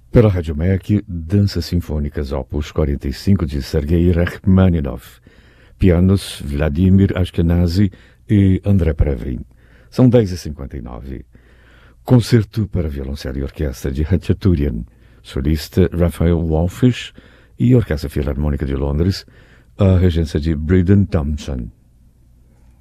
Pela Rádio MEC, Danças Sinfônicas Opus 45 de Sergei Rachmaninoff. Pianos Vladimir Ashkenazy e André Previn. São 10h59. Concerto para violoncelo e orquestra de Khachaturian. Solista Raphael Wallfish e Orquestra Filarmônica de Londres. A regência de Bryden Thompson.